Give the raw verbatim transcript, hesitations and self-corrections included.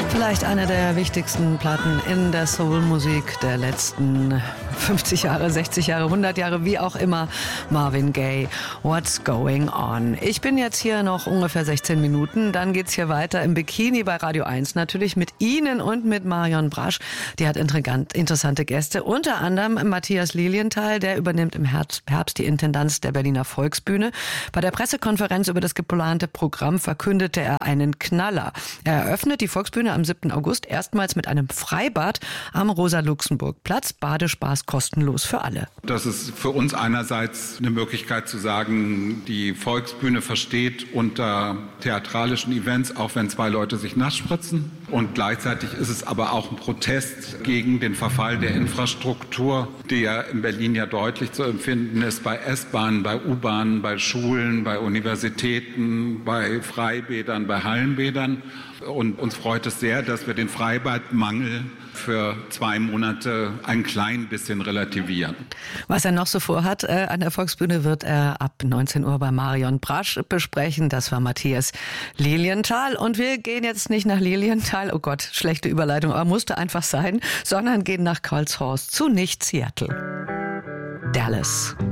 Vielleicht eine der wichtigsten Platten in der Soul-Musik der letzten fünfzig Jahre, sechzig Jahre, hundert Jahre, wie auch immer. Marvin Gaye, What's Going On? Ich bin jetzt hier noch ungefähr sechzehn Minuten, dann geht's hier weiter im Bikini bei Radio eins, natürlich mit Ihnen und mit Marion Brasch. Die hat interessante Gäste, unter anderem Matthias Lilienthal, der übernimmt im Herbst die Intendanz der Berliner Volksbühne. Bei der Pressekonferenz über das geplante Programm verkündete er einen Knaller. Er eröffnet die Volksbühne am siebten August erstmals mit einem Freibad am Rosa-Luxemburg-Platz. Badespaß kostenlos für alle. Das ist für uns einerseits eine Möglichkeit zu sagen, die Volksbühne versteht unter theatralischen Events, auch wenn zwei Leute sich nass spritzen. Und gleichzeitig ist es aber auch ein Protest gegen den Verfall der Infrastruktur, der in Berlin ja deutlich zu empfinden ist, bei S-Bahnen, bei U-Bahnen, bei Schulen, bei Universitäten, bei Freibädern, bei Hallenbädern. Und uns freut es sehr, dass wir den Freibadmangel für zwei Monate ein klein bisschen relativieren. Was er noch so vorhat äh, an der Volksbühne, wird er ab neunzehn Uhr bei Marion Brasch besprechen. Das war Matthias Lilienthal. Und wir gehen jetzt nicht nach Lilienthal, oh Gott, schlechte Überleitung, aber musste einfach sein, sondern gehen nach Karlshorst zu nicht Seattle. Dallas.